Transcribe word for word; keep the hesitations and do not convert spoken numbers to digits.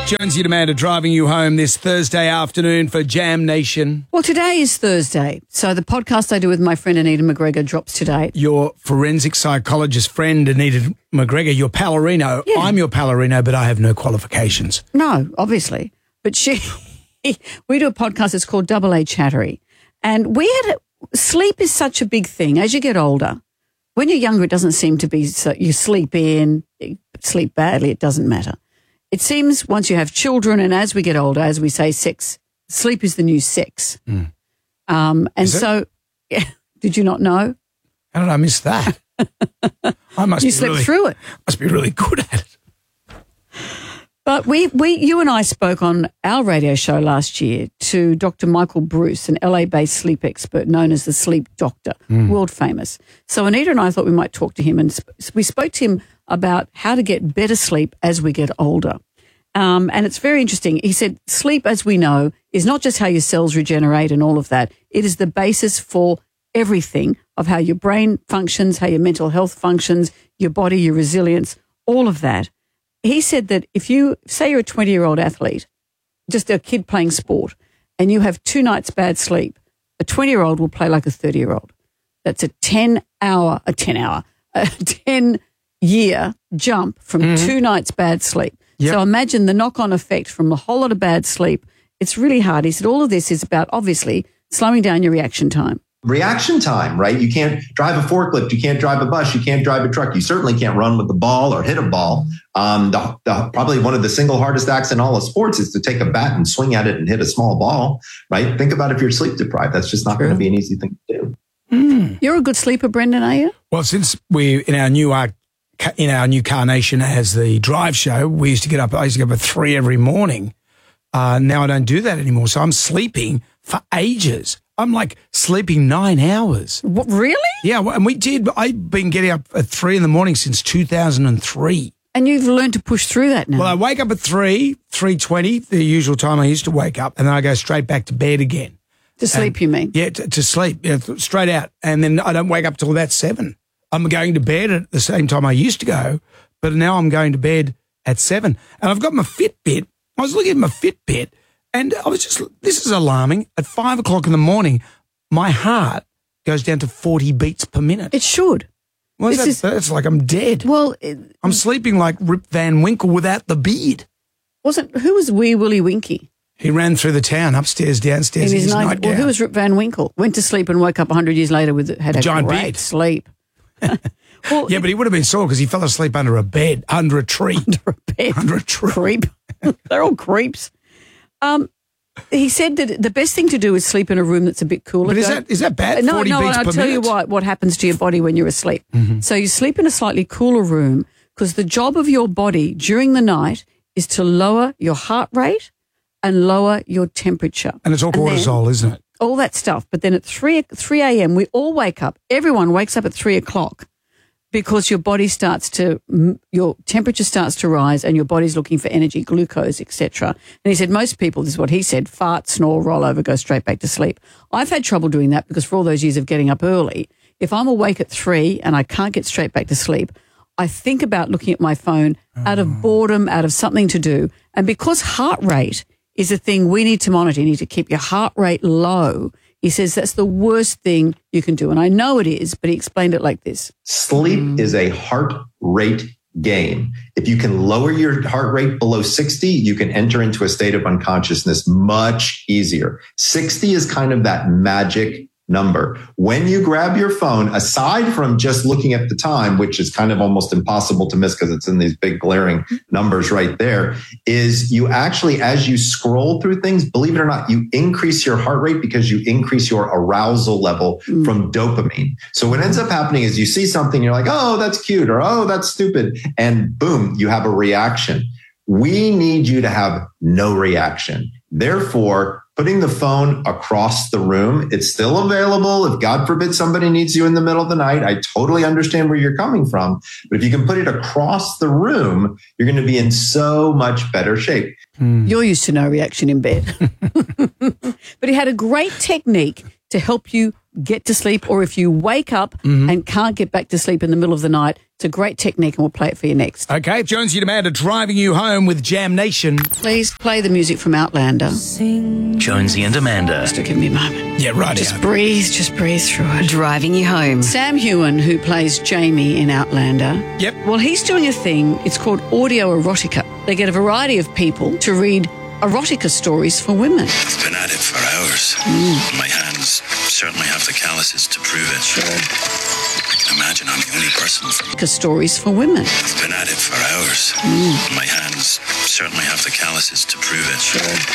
Jonesy and Amanda driving you home this Thursday afternoon for Jam Nation. Well, today is Thursday, so the podcast I do with my friend Anita McGregor drops today. Your forensic psychologist friend, Anita McGregor, your Palorino. Yeah. I'm your Palorino, but I have no qualifications. No, obviously. But she, we do a podcast, it's called Double A Chattery. And we had, a, sleep is such a big thing as you get older. When you're younger, it doesn't seem to be so, you sleep in, sleep badly, it doesn't matter. It seems once you have children and as we get older, as we say, sex, sleep is the new sex. Mm. Um, and so, yeah, did you not know? How did I miss that? I must you be slept really, through it. Must be really good at it. But we, we, you and I spoke on our radio show last year to Doctor Michael Bruce, an L A-based sleep expert known as the Sleep Doctor, mm. world famous. So Anita and I thought we might talk to him, and sp- we spoke to him about how to get better sleep as we get older. Um, and it's very interesting. He said sleep, as we know, is not just how your cells regenerate and all of that. It is the basis for everything of how your brain functions, how your mental health functions, your body, your resilience, all of that. He said that if you, say you're a twenty-year-old athlete, just a kid playing sport, and you have two nights bad sleep, a twenty-year-old will play like a thirty-year-old. That's a ten-hour, a ten-hour, a ten-year jump from mm-hmm. two nights bad sleep. Yep. So imagine the knock-on effect from a whole lot of bad sleep. It's really hard. He said all of this is about, obviously, slowing down your reaction time. Reaction time, right? You can't drive a forklift. You can't drive a bus. You can't drive a truck. You certainly can't run with the ball or hit a ball. Um, the, the, probably one of the single hardest acts in all of sports is to take a bat and swing at it and hit a small ball, right? Think about if you're sleep deprived. That's just not going to be an easy thing to do. Mm. You're a good sleeper, Brendan, are you? Well, since we in our new uh, in our new carnation as the drive show, we used to get up. I used to get up at three every morning. Uh, now I don't do that anymore. So I'm sleeping for ages. I'm like sleeping nine hours. What, really? Yeah, and we did. I've been getting up at three in the morning since two thousand three. And you've learned to push through that now. Well, I wake up at three, three twenty, the usual time I used to wake up, and then I go straight back to bed again. To sleep, and, you mean? Yeah, to, to sleep, yeah, straight out. And then I don't wake up till about seven. I'm going to bed at the same time I used to go, but now I'm going to bed at seven. And I've got my Fitbit. I was looking at my Fitbit, and I was just, this is alarming. At five o'clock in the morning, my heart goes down to forty beats per minute. It should. Well, this that's, is, that's like I'm dead. Well, it, I'm sleeping like Rip Van Winkle without the beard. Wasn't, who was Wee Willie Winky? He ran through the town, upstairs, downstairs, in his, his night, nightgown. Well, who was Rip Van Winkle? Went to sleep and woke up one hundred years later with had a, a giant great beard. sleep. Well, yeah, but he would have been sore because he fell asleep under a bed, under a tree. Under a bed. Under a tree. Creep. They're all creeps. Um, he said that the best thing to do is sleep in a room that's a bit cooler. But is that, is that bad? No, forty no, beats I'll per tell minute? you what, what happens to your body when you're asleep. Mm-hmm. So you sleep in a slightly cooler room because the job of your body during the night is to lower your heart rate and lower your temperature. And it's all cortisol, then, isn't it? All that stuff. But then at three a.m., we all wake up. Everyone wakes up at three o'clock because your body starts to, your temperature starts to rise and your body's looking for energy, glucose, et cetera. And he said most people, this is what he said, fart, snore, roll over, go straight back to sleep. I've had trouble doing that because for all those years of getting up early, if I'm awake at three and I can't get straight back to sleep, I think about looking at my phone oh. out of boredom, out of something to do. And because heart rate is a thing we need to monitor. You need to keep your heart rate low. He says that's the worst thing you can do. And I know it is, but he explained it like this. Sleep mm. is a heart rate game. If you can lower your heart rate below sixty, you can enter into a state of unconsciousness much easier. sixty is kind of that magic number. When you grab your phone, aside from just looking at the time, which is kind of almost impossible to miss because it's in these big glaring numbers right there, is you actually, as you scroll through things, believe it or not, you increase your heart rate because you increase your arousal level mm. from dopamine. So what ends up happening is you see something, you're like, oh, that's cute, or oh, that's stupid. And boom, you have a reaction. We need you to have no reaction. Therefore, putting the phone across the room, it's still available. If God forbid somebody needs you in the middle of the night, I totally understand where you're coming from. But if you can put it across the room, you're going to be in so much better shape. Mm. You're used to no reaction in bed. But he had a great technique to help you get to sleep, or if you wake up Mm-hmm. and can't get back to sleep in the middle of the night, it's a great technique, and we'll play it for you next. Okay, Jonesy and Amanda driving you home with Jam Nation. Please play the music from Outlander. Jonesy and Amanda. Just give me a moment. Yeah, right. Just breathe, just breathe through it. Driving you home. Sam Heughan, who plays Jamie in Outlander, Yep. well, he's doing a thing, it's called audio erotica. They get a variety of people to read erotica stories for women. I've been at it for hours. My hands certainly have the calluses to prove it. I can imagine I'm the only person from... Erotica stories for women. I've been at it for hours. My hands certainly have the calluses to prove it.